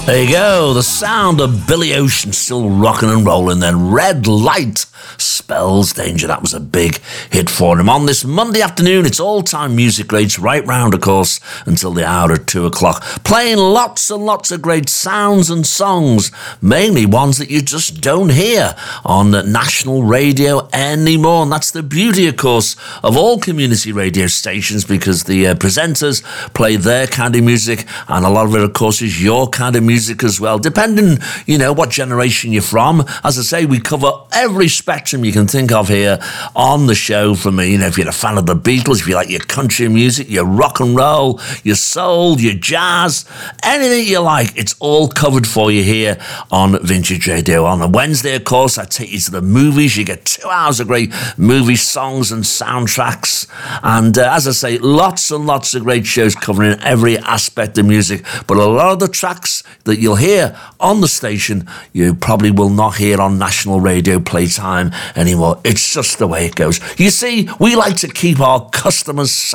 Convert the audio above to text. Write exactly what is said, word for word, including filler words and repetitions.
There you go, the sound of Billy Ocean still rocking and rolling. Then Red Light spells danger. That was a big hit for him. On this Monday afternoon, it's all-time music greats right round, of course, until the hour at two o'clock. Playing lots and lots of great sounds and songs, mainly ones that you just don't hear on national radio anymore. And that's the beauty, of course, of all community radio stations, because the uh, presenters play their kind of music, and a lot of it, of course, is your kind of music as well, depending, you know, what generation you're from. As I say, we cover every spectrum you can think of here on the show. From, you know, if you're a fan of the Beatles, if you like your country music, your rock and roll, your soul, your jazz, anything you like, it's all covered for you here on Vintage Radio. On a Wednesday, of course, I take you to the movies. You get two hours of great movie songs and soundtracks, and uh, as I say, lots and lots of great shows covering every aspect of music. But a lot of the tracks that you'll hear on the station, you probably will not hear on national radio playtime anymore. It's just the way it goes. You see, we like to keep our customers